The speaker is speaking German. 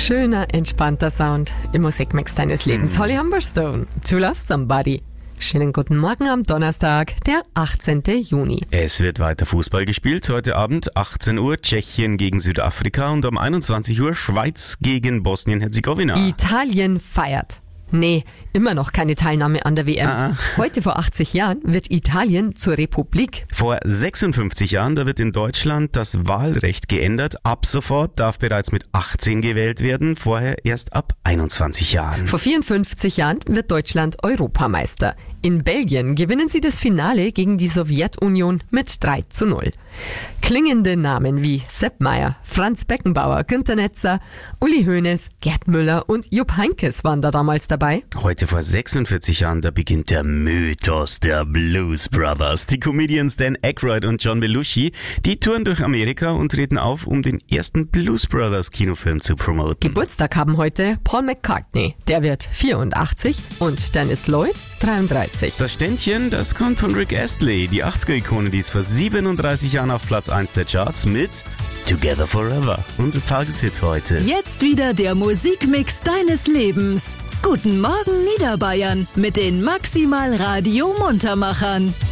Schöner, entspannter Sound im Musikmix deines Lebens. Holly Humberstone, To Love Somebody. Schönen guten Morgen am Donnerstag, der 18. Juni. Es wird weiter Fußball gespielt. Heute Abend 18 Uhr Tschechien gegen Südafrika und um 21 Uhr Schweiz gegen Bosnien-Herzegowina. Italien feiert. Nee, immer noch keine Teilnahme an der WM. Heute vor 80 Jahren wird Italien zur Republik. Vor 56 Jahren, da wird in Deutschland das Wahlrecht geändert. Ab sofort darf bereits mit 18 gewählt werden, vorher erst ab 21 Jahren. Vor 54 Jahren wird Deutschland Europameister. In Belgien gewinnen sie das Finale gegen die Sowjetunion mit 3:0. Klingende Namen wie Sepp Maier, Franz Beckenbauer, Günter Netzer, Uli Hoeneß, Gerd Müller und Jupp Heynckes waren da damals dabei. Heute vor 46 Jahren, da beginnt der Mythos der Blues Brothers. Die Comedians Dan Aykroyd und John Belushi, die touren durch Amerika und treten auf, um den ersten Blues Brothers Kinofilm zu promoten. Geburtstag haben heute Paul McCartney, der wird 84, und Dennis Lloyd 33. Das Ständchen, das kommt von Rick Astley, die 80er-Ikone, die ist vor 37 Jahren auf Platz 1 der Charts mit Together Forever. Unser Tageshit heute. Jetzt wieder der Musikmix deines Lebens. Guten Morgen Niederbayern mit den Maximal Radio Muntermachern.